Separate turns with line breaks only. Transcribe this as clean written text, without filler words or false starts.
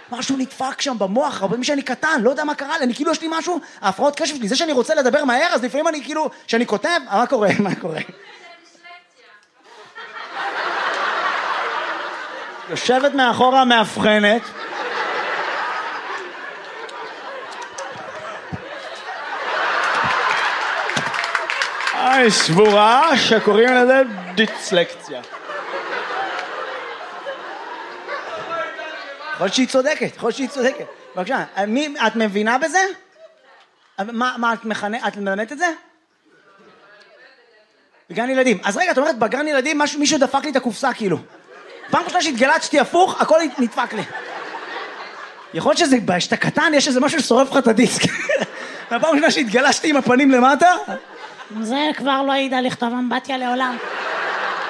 משהו נדפק שם במוח, הרבה משאני קטן, לא יודע מה קרה לי, אני כאילו יש לי משהו, ההפרעות קשב שלי, זה שאני רוצה לדבר מהר, אז לפעמים אני כאילו, שאני כותב, מה קורה? יושבת מאחורה מאבחנת, סבורה שקוראים לזה דיסלקציה. יכול שהיא צודקת. בבקשה, את מבינה בזה? מה את מלמדת את זה? בגן ילדים. אז רגע, את אומרת, בגן ילדים מישהו דפק לי את הקופסה כאילו. פעם ראשונה שהתגלצתי הפוך, הכל נדפק לי. יכול להיות שזה, שאתה קטן, יש איזה משהו ששורף לך את הדיסק. והפעם ראשונה שהתגלשתי עם הפנים למטה,
זה כבר לא ידע לכתוב אמבטיה לעולם.